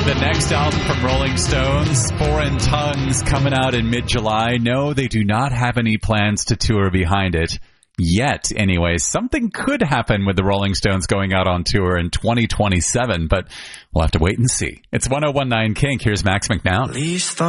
The next album from Rolling Stones, Foreign Tongues, coming out in mid-July. No, they do not have any plans to tour behind it. Yet, anyway. Something could happen with the Rolling Stones going out on tour in 2027, but we'll have to wait and see. It's 101.9 Kink. Here's Max McNown.